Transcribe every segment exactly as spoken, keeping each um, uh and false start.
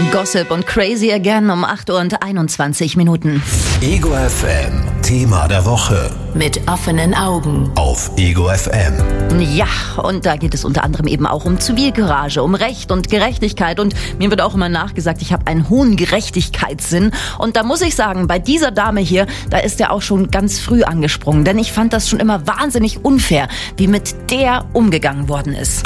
Gossip und Crazy Again um acht Uhr und einundzwanzig Minuten. Ego F M, Thema der Woche. Mit offenen Augen. Auf Ego F M. Ja, und da geht es unter anderem eben auch um Zivilcourage, um Recht und Gerechtigkeit. Und mir wird auch immer nachgesagt, ich habe einen hohen Gerechtigkeitssinn. Und da muss ich sagen, bei dieser Dame hier, da ist er auch schon ganz früh angesprungen. Denn ich fand das schon immer wahnsinnig unfair, wie mit der umgegangen worden ist.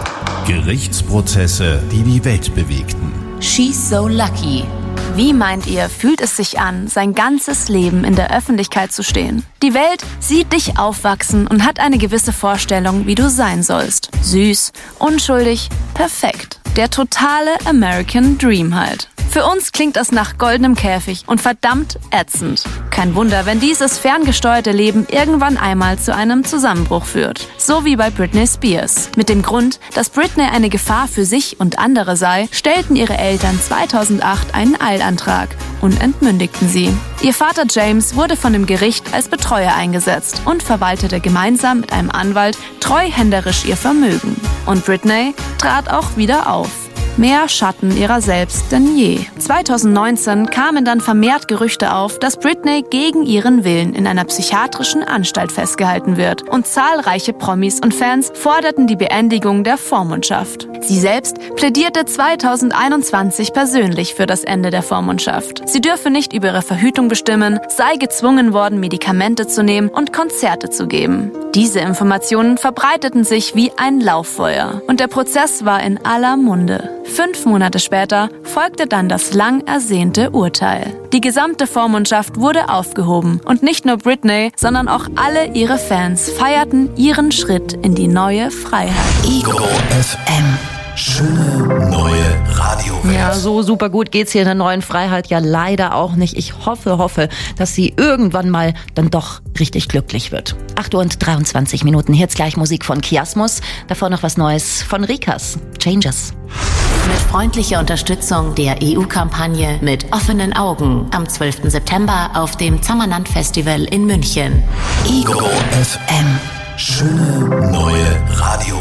Gerichtsprozesse, die die Welt bewegten. She's so lucky. Wie meint ihr, fühlt es sich an, sein ganzes Leben in der Öffentlichkeit zu stehen? Die Welt sieht dich aufwachsen und hat eine gewisse Vorstellung, wie du sein sollst. Süß, unschuldig, perfekt. Der totale American Dream halt. Für uns klingt das nach goldenem Käfig und verdammt ätzend. Kein Wunder, wenn dieses ferngesteuerte Leben irgendwann einmal zu einem Zusammenbruch führt. So wie bei Britney Spears. Mit dem Grund, dass Britney eine Gefahr für sich und andere sei, stellten ihre Eltern zweitausendacht einen Eilantrag und entmündigten sie. Ihr Vater James wurde von dem Gericht als Betreuer eingesetzt und verwaltete gemeinsam mit einem Anwalt treuhänderisch ihr Vermögen. Und Britney trat auch wieder auf. Mehr Schatten ihrer selbst denn je. zweitausendneunzehn kamen dann vermehrt Gerüchte auf, dass Britney gegen ihren Willen in einer psychiatrischen Anstalt festgehalten wird. Und zahlreiche Promis und Fans forderten die Beendigung der Vormundschaft. Sie selbst plädierte zweitausendeinundzwanzig persönlich für das Ende der Vormundschaft. Sie dürfe nicht über ihre Verhütung bestimmen, sei gezwungen worden, Medikamente zu nehmen und Konzerte zu geben. Diese Informationen verbreiteten sich wie ein Lauffeuer. Und der Prozess war in aller Munde. Fünf Monate später folgte dann das lang ersehnte Urteil. Die gesamte Vormundschaft wurde aufgehoben und nicht nur Britney, sondern auch alle ihre Fans feierten ihren Schritt in die neue Freiheit. Ego F M. Schöne neue Radiowelt. Ja, so super gut geht's hier in der neuen Freiheit ja leider auch nicht. Ich hoffe, hoffe, dass sie irgendwann mal dann doch richtig glücklich wird. acht Uhr und dreiundzwanzig Minuten. Jetzt gleich Musik von Kiasmus. Davor noch was Neues von Rikas. Changes. Mit freundlicher Unterstützung der E U-Kampagne Mit offenen Augen am zwölften September auf dem Zammerland Festival in München. Ego F M. Schöne neue Radiowelt.